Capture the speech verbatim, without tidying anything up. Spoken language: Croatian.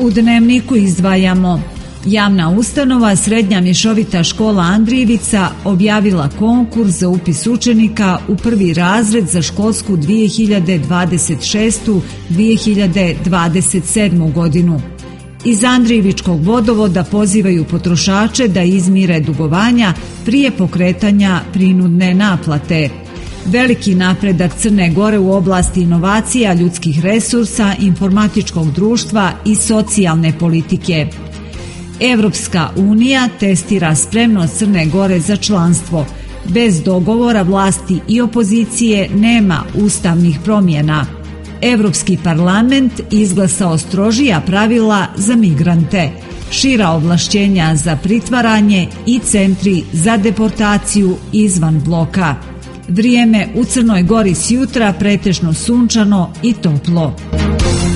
U Dnevniku izdvajamo: javna ustanova Srednja mješovita škola Andrijevica objavila konkurs za upis učenika u prvi razred za školsku dvije hiljade dvadeset šeste – dvije hiljade dvadeset sedme. godinu. Iz Andrijevičkog vodovoda pozivaju potrošače da izmire dugovanja prije pokretanja prinudne naplate. Veliki napredak Crne Gore u oblasti inovacija, ljudskih resursa, informatičkog društva i socijalne politike. Evropska unija testira spremnost Crne Gore za članstvo. Bez dogovora vlasti i opozicije nema ustavnih promjena. Evropski parlament izglasao strožija pravila za migrante, šira ovlašćenja za pritvaranje i centri za deportaciju izvan bloka. Vrijeme u Crnoj Gori sjutra pretežno sunčano i toplo.